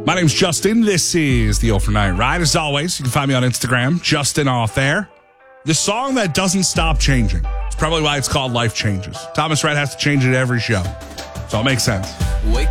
My name's Justin. This is the Overnight Ride. As always, you can find me on Instagram, Justin Off Air. The song that doesn't stop changing. It's probably why it's called Life Changes. Thomas Rhett has to change it every show. So it makes sense.